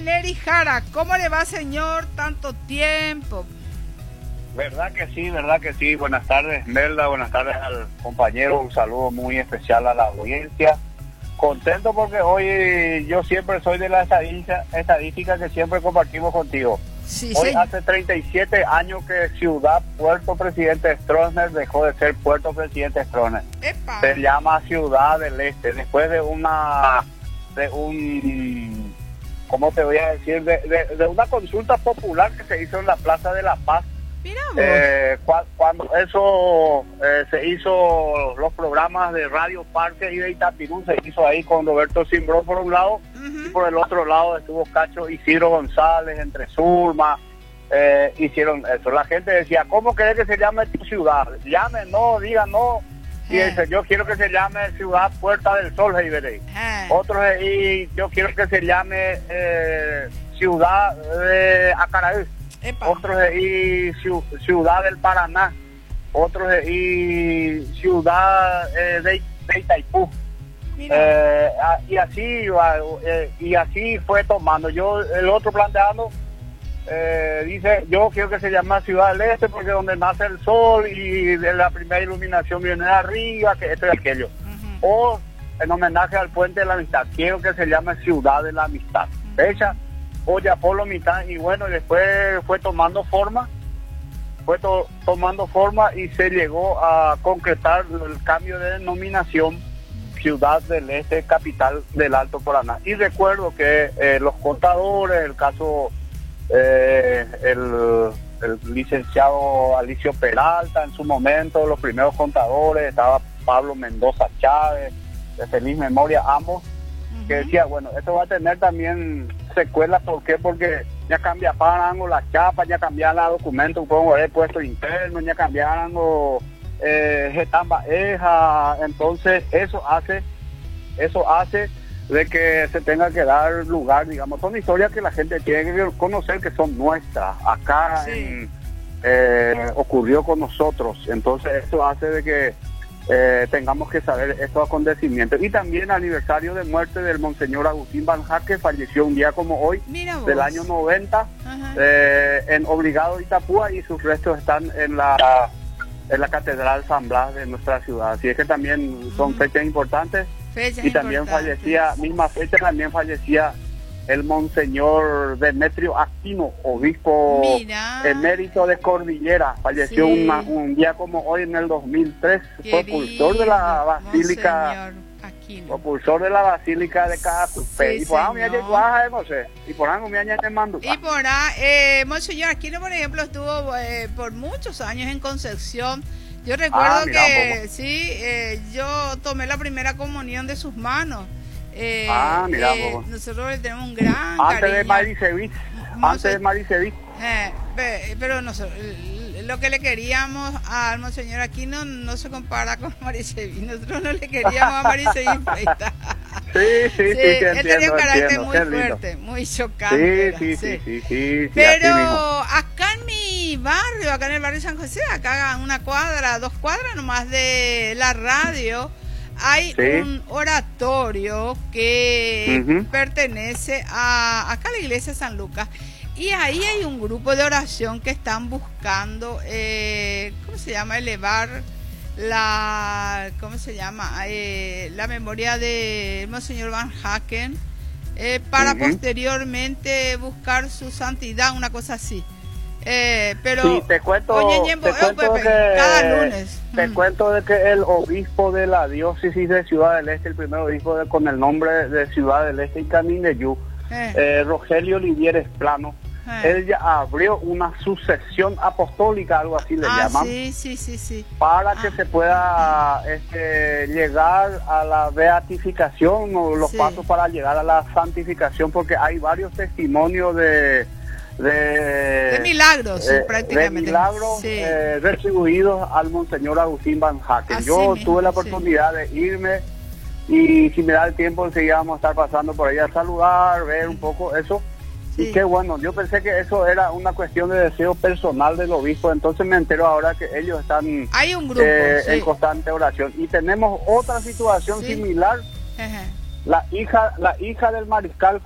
Nery Jara. ¿Cómo le va, señor? Tanto tiempo. Verdad que sí. Buenas tardes, Melda. Buenas tardes al compañero. Un saludo muy especial a la audiencia. Contento porque hoy yo siempre soy de la estadística que siempre compartimos contigo. Sí, hoy sí. Hace 37 años que Ciudad Puerto Presidente Stroessner dejó de ser Puerto Presidente Stroessner. Epa. Se llama Ciudad del Este, después de ¿cómo te voy a decir? De una consulta popular que se hizo en la Plaza de la Paz. Mira vos. Cuando eso se hizo, los programas de Radio Parque y de Itapirú se hizo ahí con Roberto Simbrón por un lado, y por el otro lado estuvo Cacho Isidro González, entre Zulma, hicieron eso. La gente decía, ¿cómo querés que se llame tu ciudad? Llame, no, diga no. Y dice, yo quiero que se llame Ciudad Puerta del Sol, Heiberey. Otros, y yo quiero que se llame Ciudad de Acaraí. Otros y Ciudad del Paraná, otros y Ciudad de Itaipú, y así fue tomando. Yo el otro planteando dice, yo quiero que se llame Ciudad del Este porque donde nace el sol y de la primera iluminación viene de arriba, que esto y aquello. O en homenaje al Puente de la Amistad, quiero que se llame Ciudad de la Amistad. Fecha Olla Polo mitad, y bueno, después fue tomando forma y se llegó a concretar el cambio de denominación Ciudad del Este, capital del Alto Paraná. Y recuerdo que los contadores, el caso el licenciado Alicio Peralta en su momento, los primeros contadores, estaba Pablo Mendoza Chávez, de feliz memoria ambos, que decía, bueno, esto va a tener también secuelas. ¿Por qué? Porque ya cambia Parango la chapa, ya cambian los documentos, pongo el puesto interno, ya cambiaron Getamba Eja. Entonces eso hace de que se tenga que dar lugar, digamos, son historias que la gente tiene que conocer, que son nuestras. Acá ocurrió con nosotros, entonces eso hace de que tengamos que saber estos acontecimientos. Y también aniversario de muerte del Monseñor Agustín Banja, que falleció un día como hoy, del año 90, en Obligado, Itapúa, y sus restos están en la Catedral San Blas de nuestra ciudad. Así es que también son fechas importantes. Y también fallecía, misma fecha también fallecía el Monseñor Demetrio Aquino, obispo emérito de Cordillera. Falleció un día como hoy en el 2003. Propulsor de la Basílica, propulsor de la Basílica de Cacupé. Y por ahí me mando. Y por ahí, Monseñor Aquino, por ejemplo, estuvo por muchos años en Concepción. Yo recuerdo yo tomé la primera comunión de sus manos. Nosotros le tenemos un gran antes cariño. Antes de Maricevich. Pero nosotros, lo que le queríamos al Monseñor Aquino no se compara con Maricevich. Nosotros no le queríamos a Maricevich. Sí, él tenía un carácter muy fuerte, muy chocante. Pero acá en mi barrio, acá en el barrio San José, acá a una cuadra, 2 cuadras nomás de la radio, hay un oratorio que pertenece acá a la iglesia de San Lucas. Y ahí hay un grupo de oración que están buscando, ¿cómo se llama? Elevar la memoria de Monseñor Van Haken, para posteriormente buscar su santidad, una cosa así. Pero sí, te cuento cada lunes. Te cuento de que el obispo de la diócesis de Ciudad del Este, el primer obispo con el nombre de Ciudad del Este y Canindeyú, Rogelio Olivieres Plano, él ya abrió una sucesión apostólica, algo así le llaman, para que se pueda llegar a la beatificación, o los pasos para llegar a la santificación, porque hay varios testimonios de milagros, prácticamente. De milagros retribuidos al Monseñor Agustín Van Haken. Yo tuve la oportunidad de irme, y si me da el tiempo enseguida vamos a estar pasando por ahí a saludar, ver un poco eso. Y qué bueno, yo pensé que eso era una cuestión de deseo personal del obispo, entonces me entero ahora que ellos están hay un grupo, en constante oración. Y tenemos otra situación similar. La hija del mariscal